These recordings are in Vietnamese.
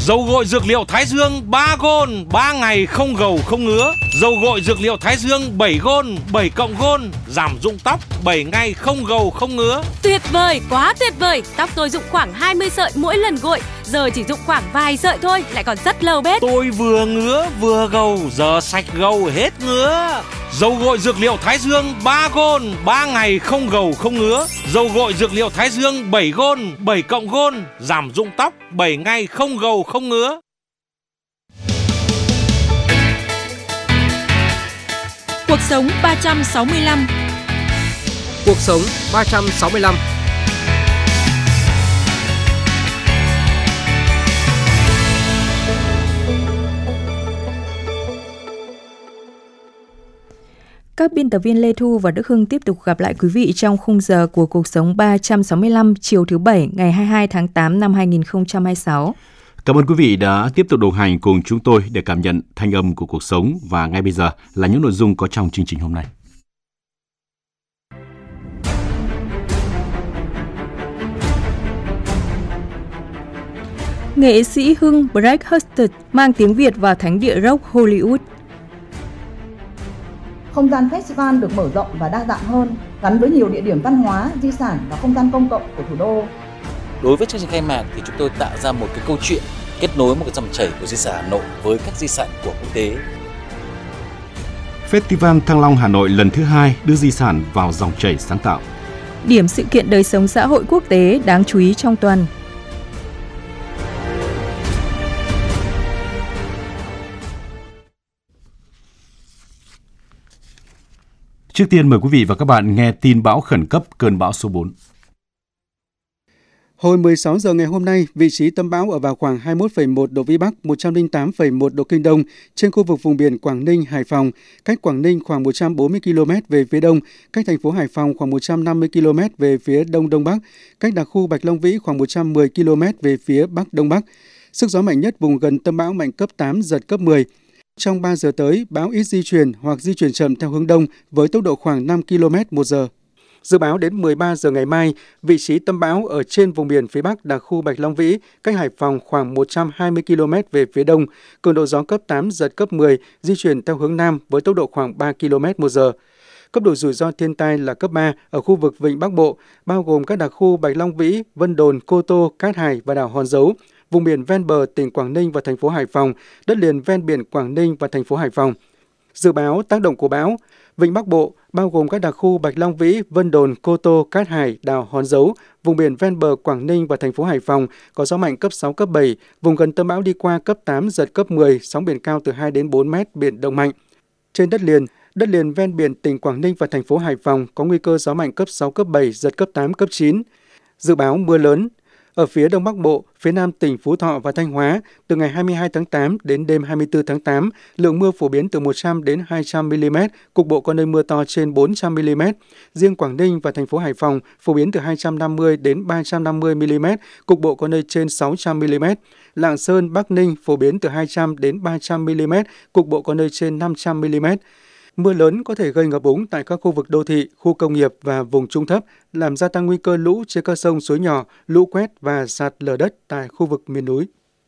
Dầu gội dược liệu Thái Dương 3 gôn, 3 ngày không gầu không ngứa. Dầu gội dược liệu Thái Dương 7 gôn, 7 cộng gôn, giảm rụng tóc 7 ngày không gầu không ngứa. Tuyệt vời, quá tuyệt vời. Tóc tôi rụng khoảng 20 sợi mỗi lần gội, giờ chỉ rụng khoảng vài sợi thôi, lại còn rất lâu bết. Tôi vừa ngứa vừa gầu, giờ sạch gầu hết ngứa. Dầu gội dược liệu Thái Dương 3 gôn, 3 ngày không gầu không ngứa. Dầu gội dược liệu Thái Dương 7 gôn, 7 cộng gôn, giảm rụng tóc 7 ngày không gầu không ngứa. Cuộc sống 365. Cuộc sống 365. Các biên tập viên Lê Thu và Đức Hưng tiếp tục gặp lại quý vị trong khung giờ của Cuộc sống 365 chiều thứ Bảy ngày 22 tháng 8 năm 2026. Cảm ơn quý vị đã tiếp tục đồng hành cùng chúng tôi để cảm nhận thanh âm của cuộc sống, và ngay bây giờ là những nội dung có trong chương trình hôm nay. Nghệ sĩ Hưng Blake Husted mang tiếng Việt vào thánh địa rock Hollywood. Không gian festival được mở rộng và đa dạng hơn, gắn với nhiều địa điểm văn hóa, di sản và không gian công cộng của thủ đô. Đối với chương trình khai mạc thì chúng tôi tạo ra một cái câu chuyện kết nối một cái dòng chảy của di sản Hà Nội với các di sản của quốc tế. Festival Thăng Long Hà Nội lần thứ 2 đưa di sản vào dòng chảy sáng tạo. Điểm sự kiện đời sống xã hội quốc tế đáng chú ý trong tuần. Trước tiên mời quý vị và các bạn nghe tin bão khẩn cấp cơn bão số 4. Hồi 16 giờ ngày hôm nay, vị trí tâm bão ở vào khoảng 21,1 độ Vĩ Bắc, 108,1 độ Kinh Đông trên khu vực vùng biển Quảng Ninh, Hải Phòng, cách Quảng Ninh khoảng 140 km về phía đông, cách thành phố Hải Phòng khoảng 150 km về phía đông đông bắc, cách đặc khu Bạch Long Vĩ khoảng 110 km về phía bắc đông bắc. Sức gió mạnh nhất vùng gần tâm bão mạnh cấp 8, giật cấp 10. Trong 3 giờ tới, bão ít di chuyển hoặc di chuyển chậm theo hướng đông với tốc độ khoảng 5 km/h. Dự báo đến 13 giờ ngày mai, vị trí tâm bão ở trên vùng biển phía Bắc đặc khu Bạch Long Vĩ, cách Hải Phòng khoảng 120 km về phía đông, cường độ gió cấp 8, giật cấp 10, di chuyển theo hướng Nam với tốc độ khoảng 3 km/h. Cấp độ rủi ro thiên tai là cấp 3 ở khu vực Vịnh Bắc Bộ, bao gồm các đặc khu Bạch Long Vĩ, Vân Đồn, Cô Tô, Cát Hải và đảo Hòn Dấu, vùng biển ven bờ tỉnh Quảng Ninh và thành phố Hải Phòng, đất liền ven biển Quảng Ninh và thành phố Hải Phòng. Dự báo tác động của bão: Vịnh Bắc Bộ bao gồm các đặc khu Bạch Long Vĩ, Vân Đồn, Cô Tô, Cát Hải, đảo Hòn Dấu, vùng biển ven bờ Quảng Ninh và thành phố Hải Phòng có gió mạnh cấp 6, cấp 7, vùng gần tâm bão đi qua cấp 8, giật cấp 10, sóng biển cao từ 2 đến 4 mét, biển động mạnh. Trên đất liền ven biển tỉnh Quảng Ninh và thành phố Hải Phòng có nguy cơ gió mạnh cấp 6, cấp 7, giật cấp 8, cấp 9. Dự báo mưa lớn. Ở phía Đông Bắc Bộ, phía Nam tỉnh Phú Thọ và Thanh Hóa, từ ngày 22 tháng 8 đến đêm 24 tháng 8, lượng mưa phổ biến từ 100 đến 200 mm, cục bộ có nơi mưa to trên 400 mm. Riêng Quảng Ninh và thành phố Hải Phòng phổ biến từ 250 đến 350 mm, cục bộ có nơi trên 600 mm. Lạng Sơn, Bắc Ninh phổ biến từ 200 đến 300 mm, cục bộ có nơi trên 500 mm. Mưa lớn có thể gây ngập úng tại các khu vực đô thị, khu công nghiệp và vùng trũng thấp, làm gia tăng nguy cơ lũ trên các sông suối nhỏ, lũ quét và sạt lở đất tại khu vực miền núi.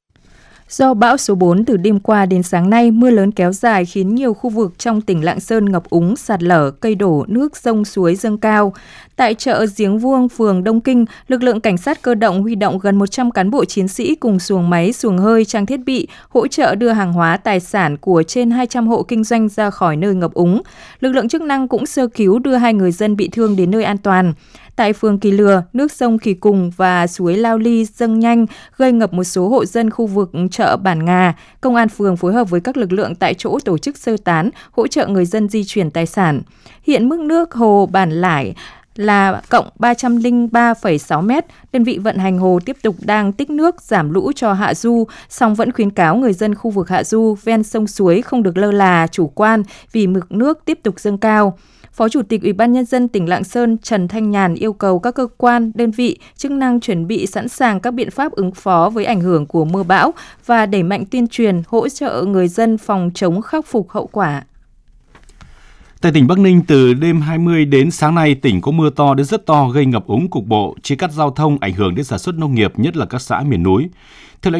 Do bão số 4 từ đêm qua đến sáng nay, mưa lớn kéo dài khiến nhiều khu vực trong tỉnh Lạng Sơn ngập úng, sạt lở, cây đổ, nước sông suối dâng cao. Tại chợ Giếng Vuông, phường Đông Kinh, lực lượng cảnh sát cơ động huy động gần 100 cán bộ chiến sĩ cùng xuồng máy, xuồng hơi, trang thiết bị, hỗ trợ đưa hàng hóa, tài sản của trên 200 hộ kinh doanh ra khỏi nơi ngập úng. Lực lượng chức năng cũng sơ cứu đưa 2 người dân bị thương đến nơi an toàn. Tại phường Kỳ Lừa, nước sông Kỳ Cùng và suối Lao Ly dâng nhanh, gây ngập một số hộ dân khu vực chợ Bản Ngà. Công an phường phối hợp với các lực lượng tại chỗ tổ chức sơ tán, hỗ trợ người dân di chuyển tài sản. Hiện mức nước hồ Bản Lải là cộng 303,6 m. Đơn vị vận hành hồ tiếp tục đang tích nước giảm lũ cho hạ du, song vẫn khuyến cáo người dân khu vực hạ du ven sông suối không được lơ là, chủ quan vì mực nước tiếp tục dâng cao. Phó Chủ tịch Ủy ban Nhân dân tỉnh Lạng Sơn Trần Thanh Nhàn yêu cầu các cơ quan, đơn vị, chức năng chuẩn bị sẵn sàng các biện pháp ứng phó với ảnh hưởng của mưa bão và đẩy mạnh tuyên truyền, hỗ trợ người dân phòng chống khắc phục hậu quả. Tại tỉnh Bắc Ninh, từ đêm 20 đến sáng nay, tỉnh có mưa to đến rất to gây ngập úng cục bộ, chia cắt giao thông, ảnh hưởng đến sản xuất nông nghiệp, nhất là các xã miền núi. Theo lãnh